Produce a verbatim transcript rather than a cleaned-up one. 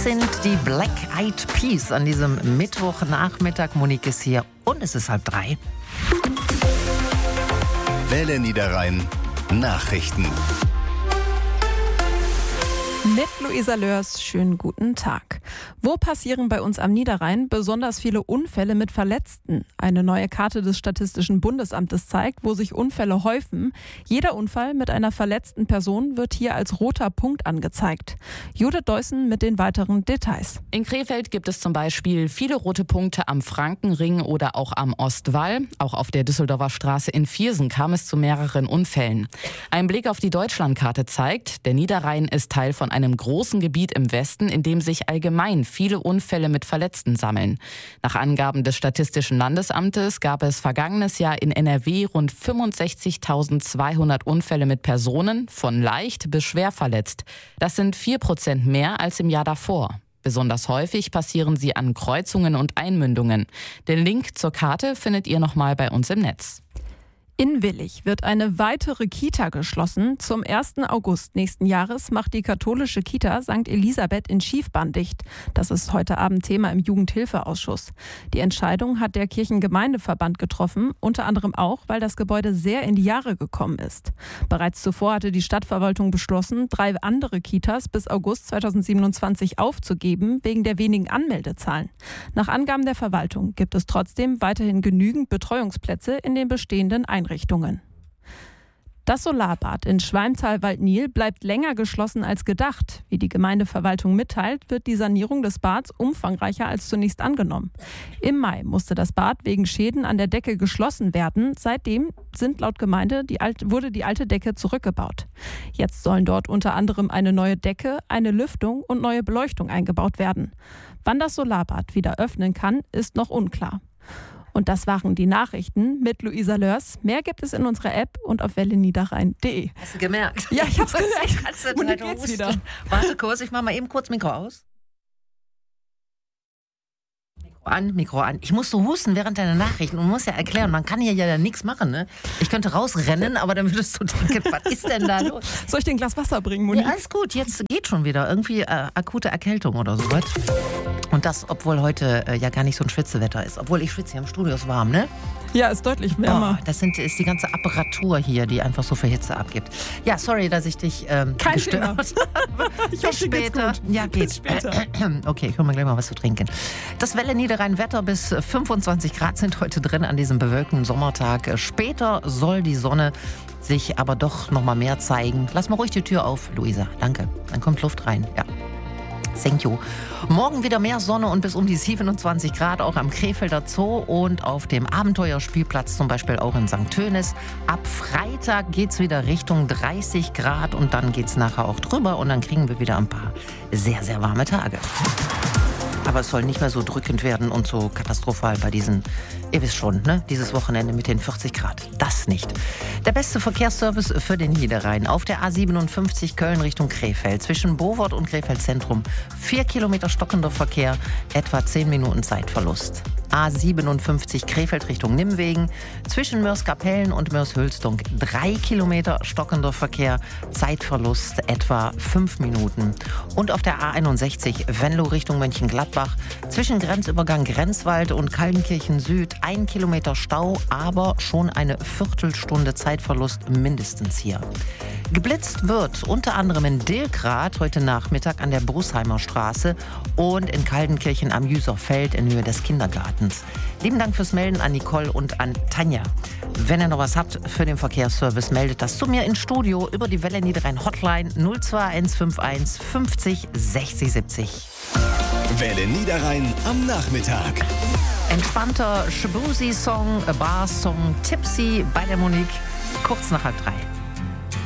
Das sind die Black Eyed Peas an diesem Mittwochnachmittag. Monique ist hier und es ist halb drei. Welle Niederrhein Nachrichten. Mit Luisa Lörs, schönen guten Tag. Wo passieren bei uns am Niederrhein besonders viele Unfälle mit Verletzten? Eine neue Karte des Statistischen Bundesamtes zeigt, wo sich Unfälle häufen. Jeder Unfall mit einer verletzten Person wird hier als roter Punkt angezeigt. Judith Deussen mit den weiteren Details. In Krefeld gibt es zum Beispiel viele rote Punkte am Frankenring oder auch am Ostwall. Auch auf der Düsseldorfer Straße in Viersen kam es zu mehreren Unfällen. Ein Blick auf die Deutschlandkarte zeigt, der Niederrhein ist Teil von einem großen Gebiet im Westen, in dem sich allgemein viele Unfälle mit Verletzten sammeln. Nach Angaben des Statistischen Landesamtes gab es vergangenes Jahr in N R W rund fünfundsechzigtausendzweihundert Unfälle mit Personen, von leicht bis schwer verletzt. Das sind vier Prozent mehr als im Jahr davor. Besonders häufig passieren sie an Kreuzungen und Einmündungen. Den Link zur Karte findet ihr nochmal bei uns im Netz. In Willich wird eine weitere Kita geschlossen. Zum ersten August nächsten Jahres macht die katholische Kita Sankt Elisabeth in Schiefbahn dicht. Das ist heute Abend Thema im Jugendhilfeausschuss. Die Entscheidung hat der Kirchengemeindeverband getroffen, unter anderem auch, weil das Gebäude sehr in die Jahre gekommen ist. Bereits zuvor hatte die Stadtverwaltung beschlossen, drei andere Kitas bis August zweitausendsiebenundzwanzig aufzugeben, wegen der wenigen Anmeldezahlen. Nach Angaben der Verwaltung gibt es trotzdem weiterhin genügend Betreuungsplätze in den bestehenden Einrichtungen. Einrichtungen. Das Solarbad in Schwalmtal-Waldnil bleibt länger geschlossen als gedacht. Wie die Gemeindeverwaltung mitteilt, wird die Sanierung des Bads umfangreicher als zunächst angenommen. Im Mai musste das Bad wegen Schäden an der Decke geschlossen werden. Seitdem sind laut Gemeinde die alte, wurde die alte Decke zurückgebaut. Jetzt sollen dort unter anderem eine neue Decke, eine Lüftung und neue Beleuchtung eingebaut werden. Wann das Solarbad wieder öffnen kann, ist noch unklar. Und das waren die Nachrichten mit Luisa Lörs. Mehr gibt es in unserer App und auf welle niederrhein punkt de. Hast du gemerkt? Ja, ich hab's gemerkt. Und jetzt geht's wieder. Warte kurz, ich mach mal eben kurz Mikro aus. Mikro an, Mikro an. Ich muss so husten während deiner Nachrichten und muss ja erklären, man kann hier ja nichts machen, ne? Ich könnte rausrennen, aber dann würdest du denken, was ist denn da los? Soll ich dir ein Glas Wasser bringen, Moni? Ja, alles gut, jetzt geht schon wieder. Irgendwie äh, akute Erkältung oder so was. Und das, obwohl heute äh, ja gar nicht so ein Schwitzewetter ist. Obwohl ich schwitze, hier im Studio ist warm, ne? Ja, ist deutlich wärmer. Oh, das sind, ist die ganze Apparatur hier, die einfach so viel Hitze abgibt. Ja, sorry, dass ich dich ähm, Kein gestört habe. Ich hoffe, dir geht's gut. Ja, geht. Bis später. Okay, ich hol mal gleich mal was zu trinken. Das Welle Niederrhein Wetter bis fünfundzwanzig Grad sind heute drin an diesem bewölkten Sommertag. Später soll die Sonne sich aber doch noch mal mehr zeigen. Lass mal ruhig die Tür auf, Luisa. Danke. Dann kommt Luft rein. Ja. Thank you. Morgen wieder mehr Sonne und bis um die siebenundzwanzig Grad auch am Krefelder Zoo und auf dem Abenteuerspielplatz, zum Beispiel auch in Sankt Tönis. Ab Freitag geht's wieder Richtung dreißig Grad und dann geht's nachher auch drüber und dann kriegen wir wieder ein paar sehr, sehr warme Tage. Aber es soll nicht mehr so drückend werden und so katastrophal bei diesen, ihr wisst schon, ne? Dieses Wochenende mit den vierzig Grad. Das nicht. Der beste Verkehrsservice für den Niederrhein. Auf der A siebenundfünfzig Köln Richtung Krefeld. Zwischen Bovort und Krefeld Zentrum. Vier Kilometer stockender Verkehr, etwa zehn Minuten Zeitverlust. A siebenundfünfzig Krefeld Richtung Nimwegen. Zwischen Mörs-Kapellen und Mörs-Hülstung. Drei Kilometer stockender Verkehr, Zeitverlust etwa fünf Minuten. Und auf der A einundsechzig Venlo Richtung Mönchengladbach. Zwischen Grenzübergang Grenzwald und Kaldenkirchen Süd ein Kilometer Stau, aber schon eine Viertelstunde Zeitverlust mindestens hier. Geblitzt wird unter anderem in Dilkrad heute Nachmittag an der Brusheimer Straße und in Kaldenkirchen am Jüserfeld in Höhe des Kindergartens. Lieben Dank fürs Melden an Nicole und an Tanja. Wenn ihr noch was habt für den Verkehrsservice, meldet das zu mir ins Studio über die Welle Niederrhein Hotline null zwei eins fünf eins fünfzig sechzig siebzig. Welle Niederrhein am Nachmittag. Entspannter Shabuzi-Song, Bar-Song, Tipsy bei der Monique, kurz nach halb drei.